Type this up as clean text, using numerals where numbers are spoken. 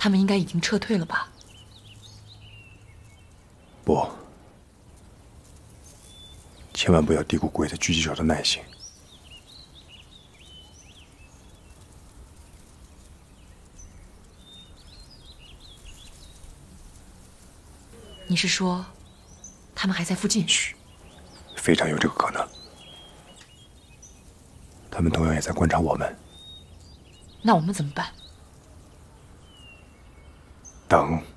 他们应该已经撤退了吧？ 不，千万不要低估鬼子狙击手的耐性。 你是说，他们还在附近？ 非常有这个可能。他们同样也在观察我们。 那我们怎么办？ 等。